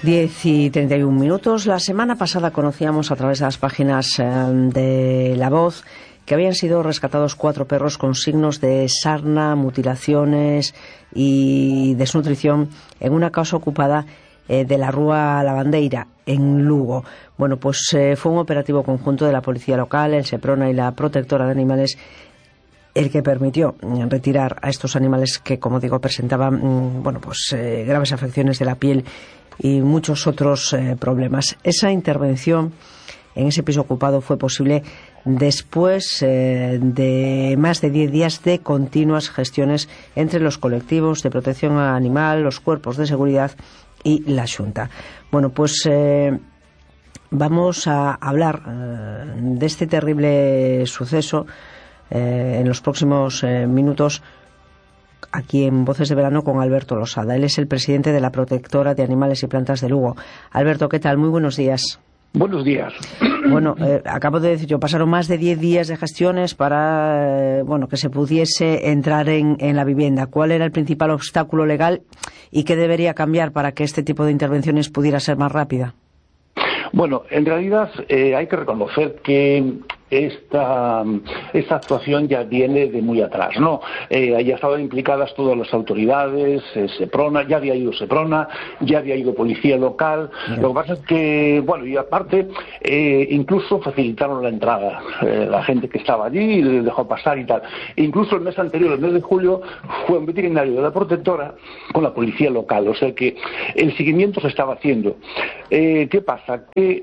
10:31. La semana pasada conocíamos a través de las páginas de La Voz que habían sido rescatados 4 perros con signos de sarna, mutilaciones y desnutrición en una casa ocupada de la Rúa Lavandeira, en Lugo. Bueno, pues fue un operativo conjunto de la policía local, el Seprona y la protectora de animales el que permitió retirar a estos animales que, como digo, presentaban graves afecciones de la piel y muchos otros problemas. Esa intervención en ese piso ocupado fue posible después de más de 10 días de continuas gestiones entre los colectivos de protección animal, los cuerpos de seguridad y la Xunta. Bueno, pues vamos a hablar de este terrible suceso en los próximos minutos aquí en Voces de Verano con Alberto Losada. Él es el presidente de la Protectora de Animales y Plantas de Lugo. Alberto, ¿qué tal? Muy buenos días. Buenos días. Bueno, acabo de decir yo, pasaron más de 10 días de gestiones para que se pudiese entrar en la vivienda. ¿Cuál era el principal obstáculo legal y qué debería cambiar para que este tipo de intervenciones pudiera ser más rápida? Bueno, en realidad hay que reconocer que esta actuación ya viene de muy atrás, ¿no? Ya estaban implicadas todas las autoridades, Seprona, ya había ido Seprona, ya había ido policía local. Lo que pasa es que, y aparte, incluso facilitaron la entrada. La gente que estaba allí les dejó pasar y tal. Incluso el mes anterior, el mes de julio, fue un veterinario de la protectora con la policía local. O sea que el seguimiento se estaba haciendo. ¿Qué pasa? Que,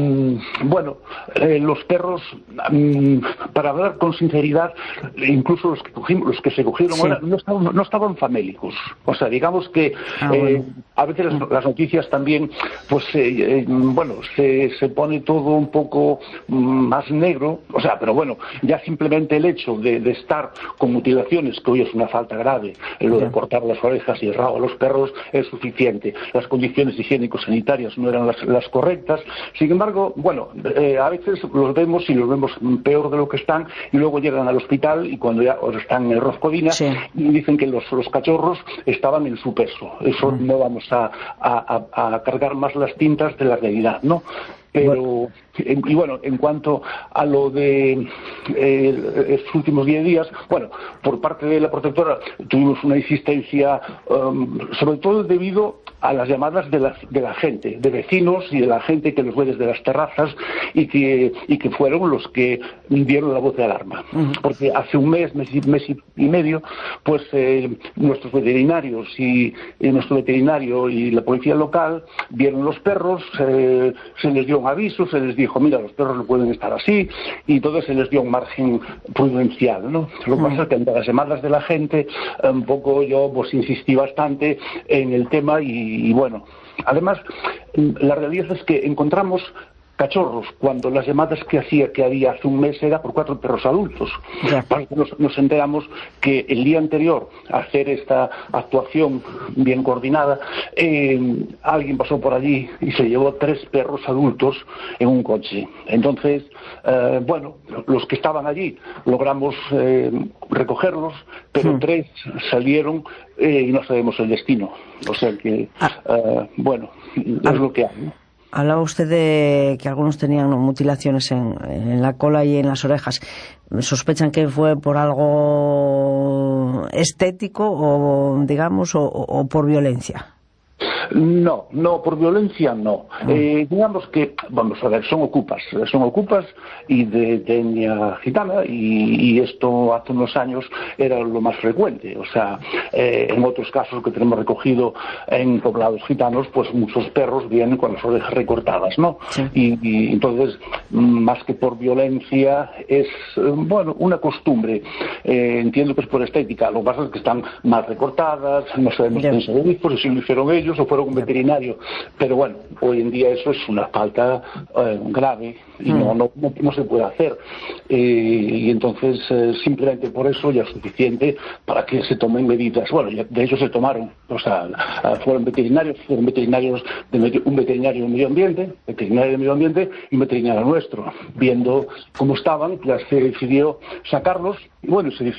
los perros, para hablar con sinceridad, incluso los que se cogieron ahora no estaban famélicos. O sea, digamos que a veces las noticias también, se pone todo un poco más negro. O sea, pero bueno, ya simplemente el hecho de estar con mutilaciones, que hoy es una falta grave, lo de cortar las orejas y el rabo a los perros es suficiente. Las condiciones higiénico-sanitarias no eran las correctas. Sin embargo, a veces los vemos peor de lo que están y luego llegan al hospital y cuando ya están en Roscodina y dicen que los cachorros estaban en su peso. Eso no vamos a cargar más las tintas de la realidad, ¿no? Pero, en cuanto a lo de estos últimos 10 días, por parte de la protectora tuvimos una insistencia, sobre todo debido a las llamadas de la gente, de vecinos y de la gente que los ve desde las terrazas y que fueron los que dieron la voz de alarma. Porque hace un mes y medio, nuestros veterinarios y nuestro veterinario y la policía local vieron los perros, se les dio un aviso, se les dijo, mira, los perros no pueden estar así, y entonces se les dio un margen prudencial, ¿no? Lo que pasa es que entre las llamadas de la gente, un poco yo insistí bastante en el tema y además la realidad es que encontramos cachorros cuando las llamadas que había hace un mes era por 4 perros adultos. Nos enteramos que el día anterior a hacer esta actuación bien coordinada, alguien pasó por allí y se llevó 3 perros adultos en un coche. Entonces, los que estaban allí logramos recogerlos, pero 3 salieron y no sabemos el destino. O sea que, es lo que hay, ¿no? Hablaba usted de que algunos tenían mutilaciones en la cola y en las orejas. ¿Sospechan que fue por algo estético o por violencia? No, por violencia no. Digamos que, vamos a ver, son ocupas y de etnia gitana y esto hace unos años era lo más frecuente. O sea, en otros casos que tenemos recogido en poblados gitanos, muchos perros vienen con las orejas recortadas, ¿no? Sí. Y entonces, más que por violencia, es, una costumbre. Entiendo que es por estética. Lo que pasa es que están mal recortadas, no sabemos quién se lo hizo, si lo hicieron ellos o fueron un veterinario, pero hoy en día eso es una falta grave y no se puede hacer, y entonces simplemente por eso ya es suficiente para que se tomen medidas. De hecho se tomaron, fueron veterinarios de un veterinario de medio ambiente y un veterinario nuestro, viendo cómo estaban, ya se decidió sacarlos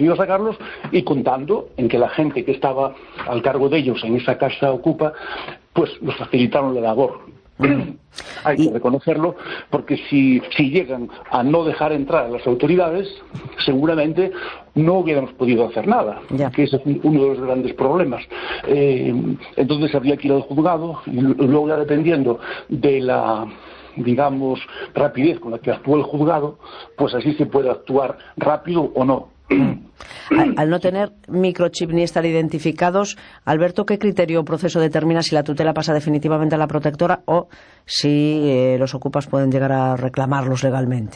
y contando en que la gente que estaba al cargo de ellos en esa casa ocupa pues nos facilitaron la labor. Hay que reconocerlo, porque si llegan a no dejar entrar a las autoridades, seguramente no hubiéramos podido hacer nada, que ese es uno de los grandes problemas. Entonces habría que ir al juzgado, y luego ya dependiendo de la, digamos, rapidez con la que actúa el juzgado, pues así se puede actuar rápido o no. Al no tener microchip ni estar identificados, Alberto, ¿qué criterio o proceso determina si la tutela pasa definitivamente a la protectora o si los ocupas pueden llegar a reclamarlos legalmente?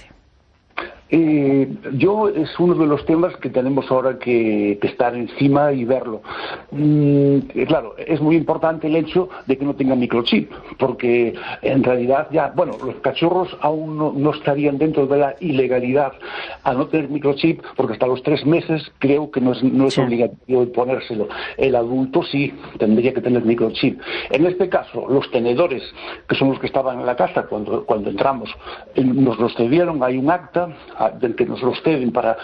Es uno de los temas que tenemos ahora que estar encima y verlo. Claro, es muy importante el hecho de que no tenga microchip, porque en realidad ya, los cachorros aún no estarían dentro de la ilegalidad al no tener microchip, porque hasta los 3 meses creo que no es obligatorio ponérselo. El adulto sí tendría que tener microchip. En este caso, los tenedores, que son los que estaban en la casa cuando entramos, nos los cedieron, hay un acta del que nos los ceden para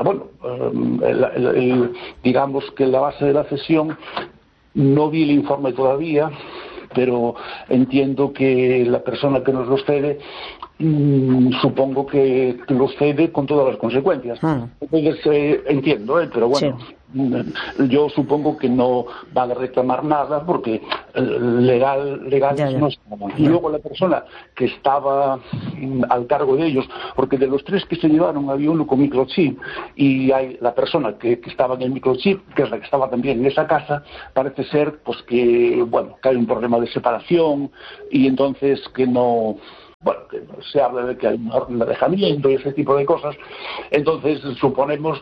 digamos que la base de la cesión. No vi el informe todavía, pero entiendo que la persona que nos los cede, supongo que los cede con todas las consecuencias. Entonces entiendo, pero bueno, yo supongo que no van a reclamar nada porque legal no estaban. Y luego la persona que estaba al cargo de ellos, porque de los 3 que se llevaron había uno con microchip, y hay la persona que estaba en el microchip, que es la que estaba también en esa casa, parece ser pues que hay un problema de separación, y entonces que se habla de que hay una orden de alejamiento y ese tipo de cosas. Entonces suponemos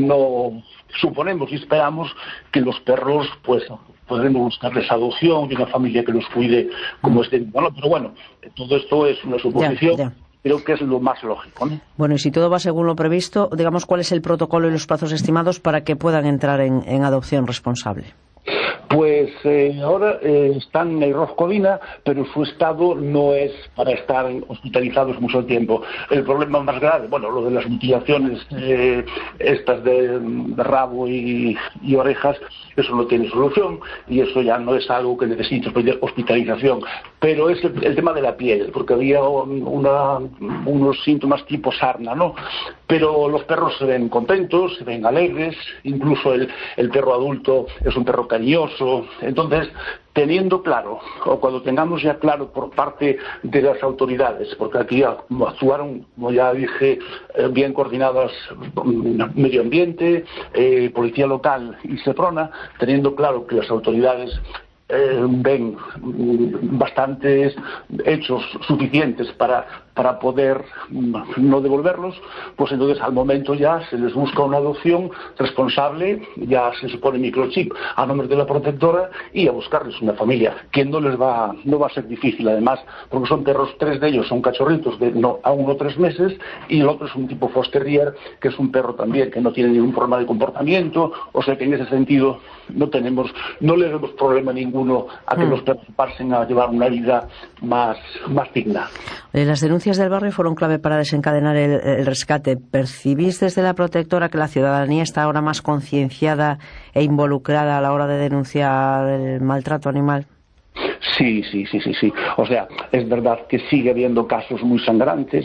y esperamos que los perros pues podremos buscarles adopción y una familia que los cuide como estén. Pero bueno, todo esto es una suposición. Creo que es lo más lógico, ¿no? Bueno, y si todo va según lo previsto, digamos, ¿cuál es el protocolo y los plazos estimados para que puedan entrar en adopción responsable? Pues ahora están en el Roscodina, pero su estado no es para estar hospitalizados mucho tiempo. El problema más grave, lo de las mutilaciones estas de rabo y orejas, eso no tiene solución, y eso ya no es algo que necesite hospitalización. Pero es el tema de la piel, porque había unos síntomas tipo sarna, ¿no? Pero los perros se ven contentos, se ven alegres, incluso el perro adulto es un perro cariñoso. Entonces, teniendo claro, o cuando tengamos ya claro por parte de las autoridades, porque aquí actuaron, como ya dije, bien coordinadas Medio Ambiente, Policía Local y Seprona, teniendo claro que las autoridades ven bastantes hechos suficientes para poder no devolverlos, pues entonces al momento ya se les busca una adopción responsable, ya se supone microchip a nombre de la protectora, y a buscarles una familia, que no va a ser difícil además, porque son perros, 3 de ellos son cachorritos de aún no 3 meses, y el otro es un tipo Fox Terrier, que es un perro también que no tiene ningún problema de comportamiento, o sea que en ese sentido no le vemos problema ninguno a que los perros pasen a llevar una vida más digna. Las denuncias del barrio fueron clave para desencadenar el rescate. ¿Percibís desde la protectora que la ciudadanía está ahora más concienciada e involucrada a la hora de denunciar el maltrato animal? Sí. O sea, es verdad que sigue habiendo casos muy sangrantes.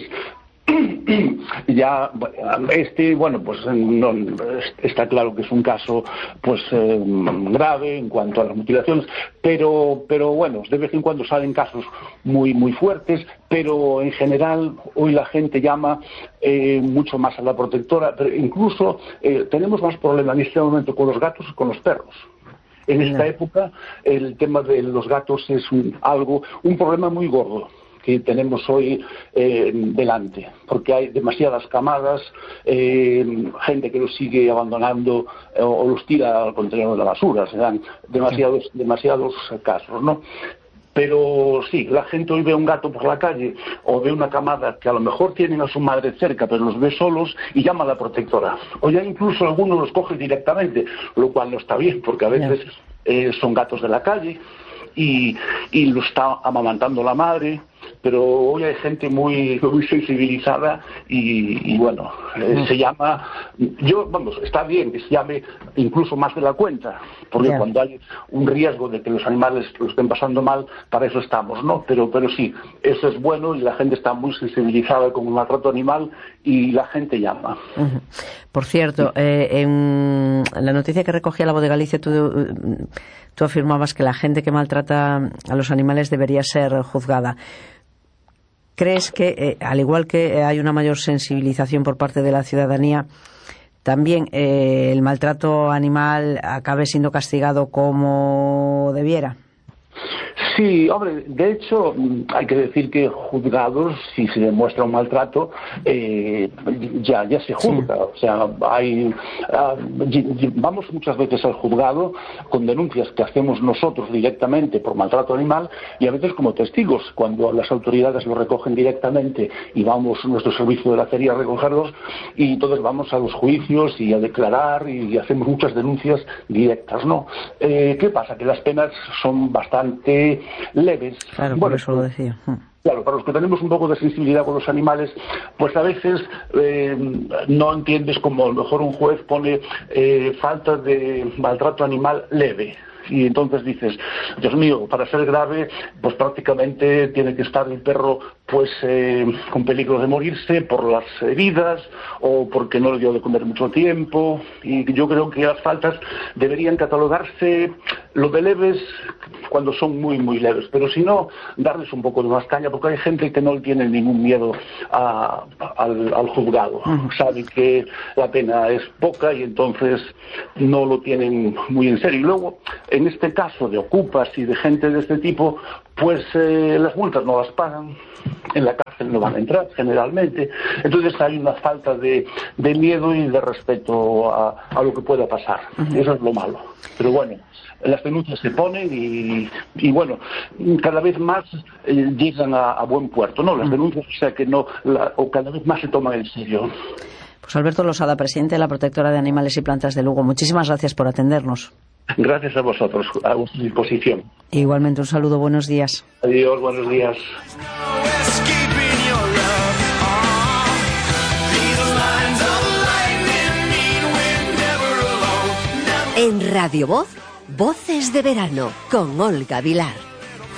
Ya está claro que es un caso grave en cuanto a las mutilaciones, pero de vez en cuando salen casos muy fuertes, pero en general hoy la gente llama mucho más a la protectora, pero incluso tenemos más problemas en este momento con los gatos que con los perros. En esta época el tema de los gatos es un problema muy gordo que tenemos hoy delante, porque hay demasiadas camadas, gente que los sigue abandonando o los tira al contenedor de la basura, se dan demasiados casos, ¿no? Pero sí, la gente hoy ve un gato por la calle o ve una camada que a lo mejor tienen a su madre cerca, pero los ve solos y llama a la protectora. O ya incluso algunos los coge directamente, lo cual no está bien, porque a veces son gatos de la calle y lo está amamantando la madre, pero hoy hay gente muy sensibilizada y bueno, se llama, está bien que se llame incluso más de la cuenta, porque cuando hay un riesgo de que los animales lo estén pasando mal, para eso estamos, ¿no? Pero sí, eso es bueno y la gente está muy sensibilizada con el maltrato animal y la gente llama. Por cierto, en la noticia que recogía La Voz de Galicia, tú afirmabas que la gente que maltrata a los animales debería ser juzgada. ¿Crees que, al igual que hay una mayor sensibilización por parte de la ciudadanía, también el maltrato animal acabe siendo castigado como debiera? Sí, hombre, de hecho, hay que decir que juzgados, si se demuestra un maltrato, ya se juzga. O sea, vamos muchas veces al juzgado con denuncias que hacemos nosotros directamente por maltrato animal y a veces como testigos, cuando las autoridades lo recogen directamente y vamos a nuestro servicio de la feria a recogerlos y entonces vamos a los juicios y a declarar y hacemos muchas denuncias directas, ¿no? ¿Qué pasa? Que las penas son bastante leves. Claro, por eso lo decía. Claro, para los que tenemos un poco de sensibilidad con los animales, pues a veces no entiendes como a lo mejor un juez pone falta de maltrato animal leve. Y entonces dices, Dios mío, para ser grave, pues prácticamente tiene que estar el perro pues con peligro de morirse por las heridas o porque no le dio de comer mucho tiempo. Y yo creo que las faltas deberían catalogarse lo de leves cuando son muy, muy leves. Pero si no, darles un poco de más caña, porque hay gente que no tiene ningún miedo al juzgado. Sabe que la pena es poca y entonces no lo tienen muy en serio. Y luego, en este caso de ocupas y de gente de este tipo, pues las multas no las pagan, en la cárcel no van a entrar generalmente, entonces hay una falta de miedo y de respeto a lo que pueda pasar. Eso es lo malo. Pero bueno, las denuncias se ponen y bueno, cada vez más llegan a buen puerto, ¿no? Las denuncias, o sea que no, o cada vez más se toman en serio. Pues Alberto Losada, presidente de la Protectora de Animales y Plantas de Lugo, muchísimas gracias por atendernos. Gracias a vosotros, a vuestra disposición. Igualmente, un saludo, buenos días. Adiós, buenos días. En Radio Voz, Voces de Verano, con Olga Vilar.